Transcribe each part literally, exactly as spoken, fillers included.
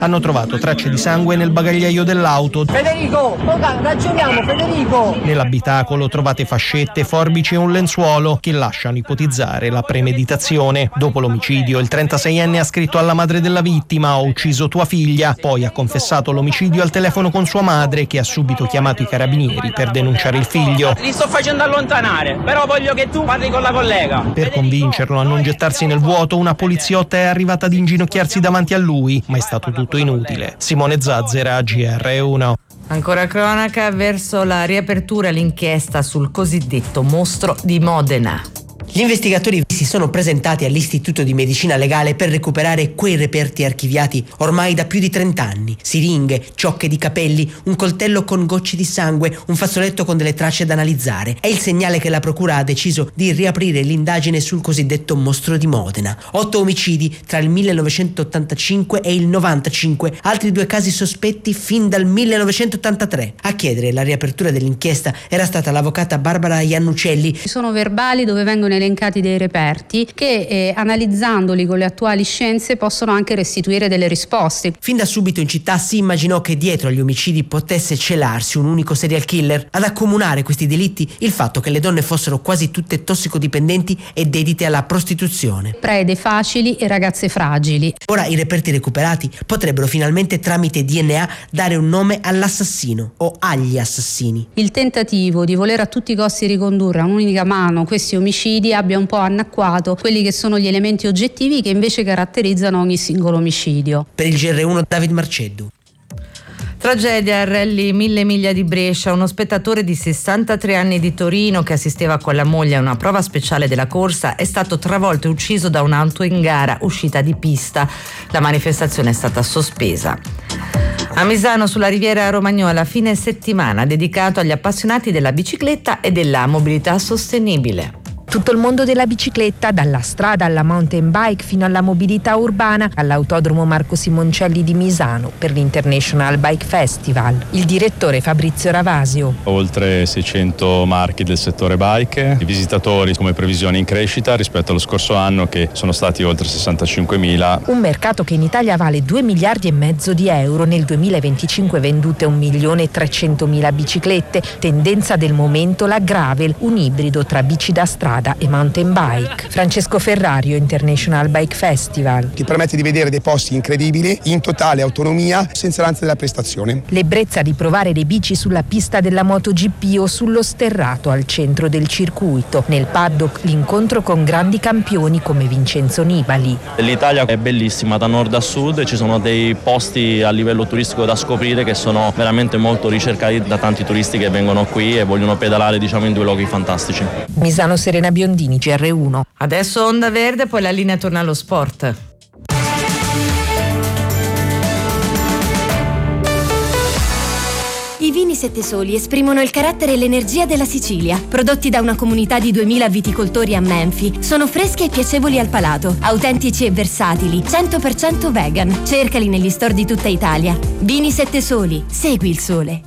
Hanno trovato tracce di sangue nel bagagliaio dell'auto. Federico, ragioniamo Federico! Nell'abitacolo trovate fascette, forbici e un lenzuolo che lasciano ipotizzare la premeditazione. Dopo l'omicidio, il trentaseienne ha scritto alla madre della vittima: ho ucciso tua figlia. Poi ha confessato l'omicidio al telefono con sua madre, che ha subito chiamato i carabinieri per denunciare il figlio. Li sto facendo allontanare, però voglio che tu parli con la collega. Per convincerlo a non gettarsi nel vuoto, una poliziotta è arrivata ad inginocchiarsi davanti a lui, ma è stato tutto inutile. Simone Zazzera, G R uno. Ancora cronaca verso la riapertura l'inchiesta sul cosiddetto mostro di Modena. Gli investigatori si sono presentati all'Istituto di Medicina Legale per recuperare quei reperti archiviati ormai da più di trenta anni. Siringhe, ciocche di capelli, un coltello con gocce di sangue, un fazzoletto con delle tracce da analizzare. È il segnale che la procura ha deciso di riaprire l'indagine sul cosiddetto mostro di Modena. Otto omicidi tra il millenovecentottantacinque e il novantacinque, altri due casi sospetti fin dal millenovecentottantatré. A chiedere la riapertura dell'inchiesta era stata l'avvocata Barbara Iannucelli. Ci sono verbali dove vengono elencati dei reperti che eh, analizzandoli con le attuali scienze possono anche restituire delle risposte. Fin da subito in città si immaginò che dietro agli omicidi potesse celarsi un unico serial killer. Ad accomunare questi delitti il fatto che le donne fossero quasi tutte tossicodipendenti e dedite alla prostituzione. Prede facili e ragazze fragili. Ora i reperti recuperati potrebbero finalmente tramite D N A dare un nome all'assassino o agli assassini. Il tentativo di voler a tutti i costi ricondurre a un'unica mano questi omicidi abbia un po' annacquato quelli che sono gli elementi oggettivi che invece caratterizzano ogni singolo omicidio. Per il G R uno David Marceddu. Tragedia al rally Mille Miglia di Brescia. Uno spettatore di sessantatré anni di Torino che assisteva con la moglie a una prova speciale della corsa è stato travolto e ucciso da un'auto in gara uscita di pista. La manifestazione è stata sospesa. A Misano, sulla riviera romagnola, fine settimana dedicato agli appassionati della bicicletta e della mobilità sostenibile. Tutto il mondo della bicicletta, dalla strada alla mountain bike fino alla mobilità urbana, all'autodromo Marco Simoncelli di Misano per l'International Bike Festival. Il direttore Fabrizio Ravasio. Oltre seicento marchi del settore bike, i visitatori come previsione in crescita rispetto allo scorso anno che sono stati oltre sessantacinquemila. Un mercato che in Italia vale due miliardi e mezzo di euro, nel duemilaventicinque vendute un milione e trecentomila biciclette, tendenza del momento la gravel, un ibrido tra bici da strada e mountain bike. Francesco Ferrario, International Bike Festival. Che permette di vedere dei posti incredibili, in totale autonomia, senza l'ansia della prestazione. L'ebbrezza di provare le bici sulla pista della MotoGP o sullo sterrato al centro del circuito. Nel paddock l'incontro con grandi campioni come Vincenzo Nibali. L'Italia è bellissima da nord a sud, ci sono dei posti a livello turistico da scoprire che sono veramente molto ricercati da tanti turisti che vengono qui e vogliono pedalare, diciamo, in due luoghi fantastici. Misano Serena Biondini, G R uno. Adesso Onda Verde, poi la linea torna allo sport. I vini Sette Soli esprimono il carattere e l'energia della Sicilia. Prodotti da una comunità di duemila viticoltori a Menfi, sono freschi e piacevoli al palato, autentici e versatili, cento per cento vegan. Cercali negli store di tutta Italia. Vini Sette Soli, segui il sole.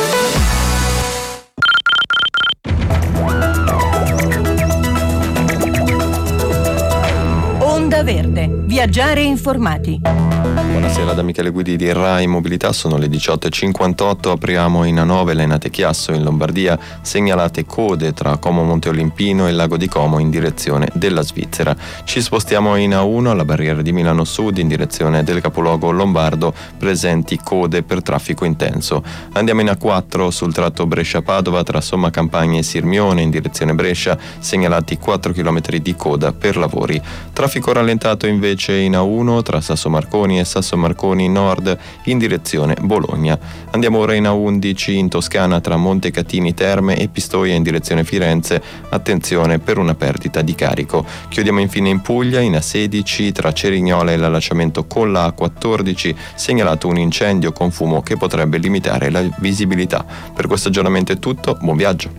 Onda Verde, viaggiare informati. Buonasera da Michele Guidi di Rai Mobilità, sono le diciotto e cinquantotto, apriamo in A nove Lenate Chiasso in Lombardia, segnalate code tra Como Monte Olimpino e Lago di Como in direzione della Svizzera. Ci spostiamo in A uno alla barriera di Milano Sud in direzione del capoluogo lombardo, presenti code per traffico intenso. Andiamo in A quattro sul tratto Brescia-Padova tra Somma Campagna e Sirmione in direzione Brescia, segnalati quattro chilometri di coda per lavori. Traffico rallentato invece in A uno tra Sasso Marconi e Sasso Marconi Nord in direzione Bologna. Andiamo ora in A undici in Toscana tra Montecatini Terme e Pistoia in direzione Firenze, attenzione per una perdita di carico. Chiudiamo infine in Puglia in A sedici tra Cerignola e l'allacciamento con la A quattordici, segnalato un incendio con fumo che potrebbe limitare la visibilità. Per questo aggiornamento è tutto, buon viaggio.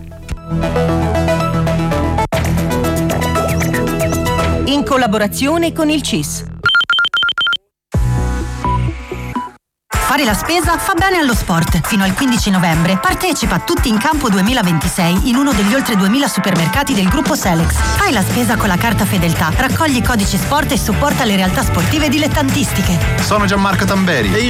In collaborazione con il C I S. Fare la spesa fa bene allo sport. Fino al quindici novembre partecipa a Tutti in Campo duemilaventisei in uno degli oltre duemila supermercati del gruppo Selex. Fai la spesa con la carta Fedeltà, raccogli i codici sport e supporta le realtà sportive dilettantistiche. Sono Gianmarco Tamberi e io